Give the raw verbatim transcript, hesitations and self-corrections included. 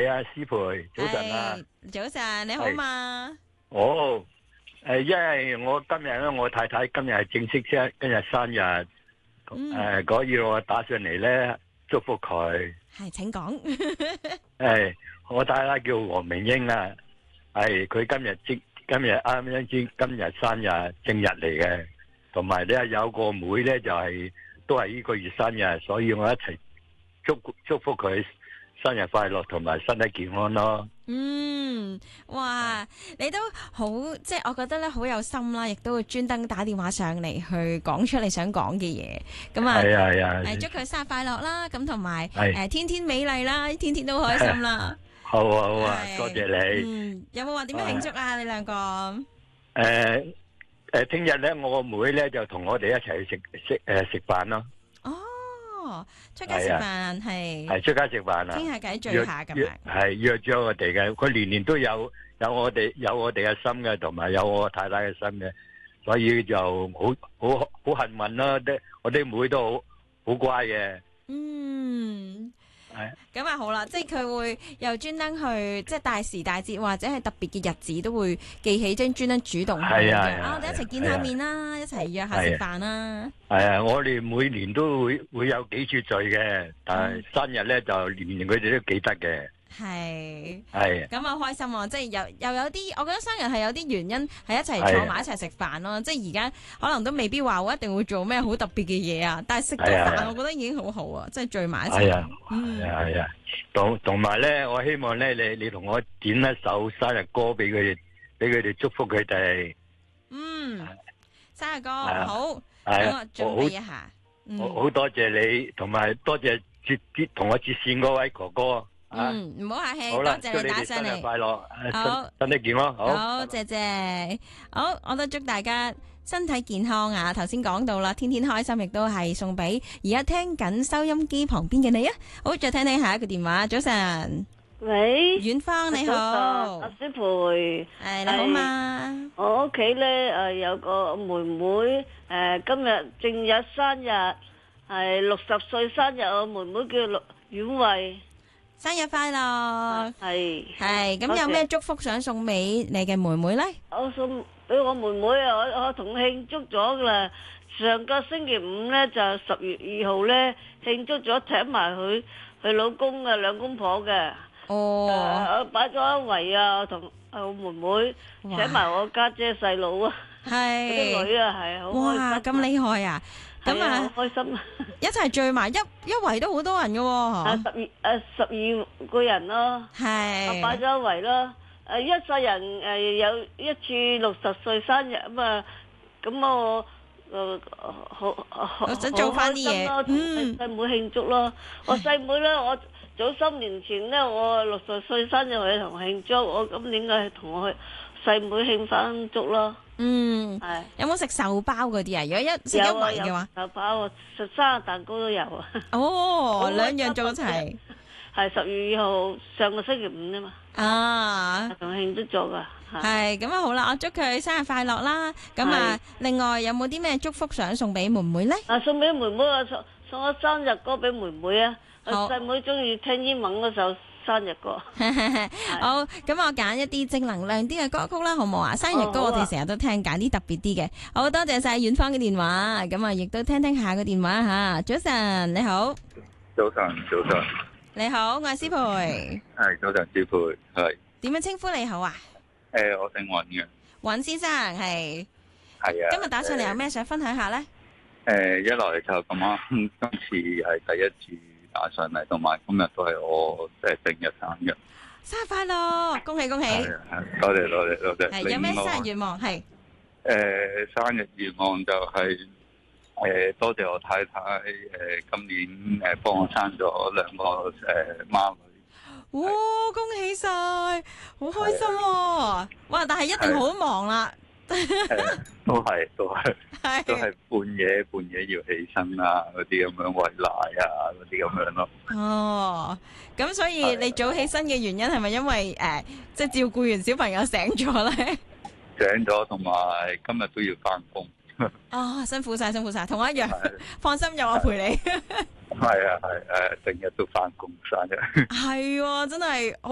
係啊，師培，早晨啊， 早晨，你好嘛？ 哦，誒，因為我今日咧，我太太今日係正式生，今日生日，誒，嗰要我打上嚟咧祝福佢。 係，請講。 誒，我太太叫黃明英啊，係佢今日即今日啱啱先今日生日正日嚟嘅，同埋咧有個妹咧就係都係呢個月生日，所以我一齊祝祝福佢生日快樂同埋身體健康咯。 嗯，哇，你都好，即係我覺得咧好有心啦，亦都會專登打電話上嚟去講出你想講嘅嘢。咁啊， 係啊係啊， 誒祝佢生日快樂啦，咁同埋係誒天天美麗啦，天天都開心啦。 好啊好啊， 係多謝你。 嗯，有冇話點樣慶祝啊？你兩個？ 誒誒，聽日咧，我個妹咧就同我哋一齊去食食誒食飯咯。 哦，出街食飯係係出街食飯啊， 傾下偈聚下咁樣。 係約咗我哋嘅，佢年年都有有我哋有我哋嘅心嘅，同埋有我太太嘅心嘅，所以就好好好幸運啦。啲我啲妹都好好乖嘅。 嗯。 係咁啊好啦，即係佢會又專登去，即係大時大節或者係特別嘅日子都會記起，即係專登主動去嘅。啊，我哋一齊見下面啦，一齊約下食飯啦。係啊，我哋每年都會會有幾次聚嘅，但係生日咧就年年佢哋都記得嘅。 係係咁啊，開心喎！即係又又有啲，我覺得生日係有啲原因係一齊坐埋一齊食飯咯。即係而家可能都未必話我一定會做咩好特別嘅嘢啊，但係食咗飯，我覺得已經好好啊！即係聚埋一齊。 係啊，係啊，係啊。同同埋咧，我希望咧，你你同我點一首生日歌俾佢哋，俾佢哋祝福佢哋。 嗯，生日歌好， 係等我準備一下。 好好多謝你，同埋多謝接接同我接線嗰位哥哥。 嗯，唔好客氣， 多謝你打上嚟。 生日快樂， 好， 身體健康，好， 好，謝謝。好，我都祝大家身體健康啊！頭先講到啦，天天開心，亦都係送俾而家聽緊收音機旁邊嘅你啊！好，再聽聽下一個電話。早晨， 喂， 遠方你好， 阿師培， 係你好嘛？ 我屋企咧誒有個妹妹誒今日正日生日，係六十歲生日，我妹妹叫陸婉慧。 生日快樂！ 係係咁，有咩祝福想送俾你嘅妹妹咧？ 我送俾我妹妹啊！我我同慶祝咗噶啦。上個星期五咧就十月二號咧慶祝咗，請埋佢佢老公嘅兩公婆嘅。 哦， 我擺咗一圍啊，我同我妹妹請埋我家姐細佬啊， 係啲女啊，係好開心。 哇，咁厲害啊！咁啊， 好開心啊！ 一齊聚埋一一圍都好多人嘅喎， 啊十二誒十二個人咯， 係我擺咗一圍咯。誒一世人誒有一次六十歲生日啊嘛，咁我誒好好我想做翻啲嘢， 同細妹慶祝咯。我細妹咧，我早三年前咧，我六十歲生日去同慶祝，我今年嘅同我去細妹慶翻祝咯。 嗯， 係有冇食壽包嗰啲啊？如果一食一圍嘅話， 壽包食生日蛋糕都有啊。 哦，兩樣做一齊， 係十月二號上個星期五啊嘛。 啊， 同慶祝咗噶。 係咁啊，好啦，我祝佢生日快樂啦。咁啊，另外有冇啲咩祝福想送俾妹妹咧？ 啊，送俾妹妹啊，送送咗生日歌俾妹妹啊。細妹中意聽英文嗰首生日歌。 好，咁我揀一啲正能量啲嘅歌曲啦，好唔好啊？生日歌我哋成日都聽，揀啲特別啲嘅。好多謝晒遠方嘅電話，咁啊，亦都聽聽下個電話吓。早晨，你好。 早晨，早晨。 你好，我係師培。 係早晨，師培係。 點樣稱呼你好啊？ 誒，我姓尹嘅。 尹先生係。 係啊。 今日打上嚟有咩想分享下咧？ 誒，一來就咁啱，今次係第一次打上嚟，同埋今日都係我誒正日生日。 生日快樂，恭喜恭喜！ 多謝多謝多謝。 係有咩生日願望？係。 誒，生日願望就係誒多謝我太太誒今年誒幫我生咗兩個誒孖女。 哇！恭喜晒，好開心喎！哇！但係一定好忙啦。 都係都係都係半夜半夜要起身啊，嗰啲咁樣餵奶啊，嗰啲咁樣咯。 哦，咁所以你早起身嘅原因係咪因為誒，即係照顧完小朋友醒咗咧？ 醒咗，同埋今日都要翻工。 啊，辛苦晒，辛苦晒，同我一樣。放心，有我陪你。 係啊，係誒，成日都翻工生日。 係，真係好。